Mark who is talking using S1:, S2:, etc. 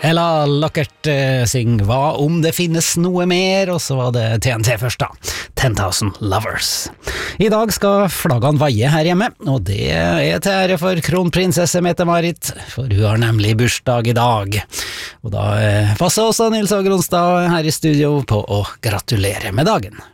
S1: Ella Lockert syng Hva om det finnes noe mer, og så var det TNT først da, 10,000 Lovers. I dag skal flaggene vaie her hjemme, og det er til ære for kronprinsesse Mette-Marit, for hun har nemlig bursdag i dag. Og da passer også Nils Åge Ronstad her i studio på å gratulere med dagen.